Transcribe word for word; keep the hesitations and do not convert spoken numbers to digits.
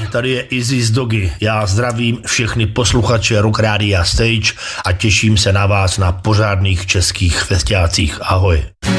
tady je Izzy z Dogy. Já zdravím všechny posluchače Rock Rádia Stage a těším se na vás na pořádných českých festiácích. Ahoj.